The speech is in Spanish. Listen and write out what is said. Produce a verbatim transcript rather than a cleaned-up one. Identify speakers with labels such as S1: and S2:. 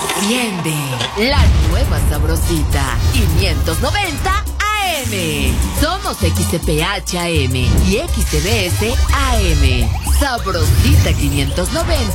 S1: Enciende la nueva sabrosita quinientos noventa A M. Somos X C P H A M y X C B S A M. Sabrosita quinientos noventa.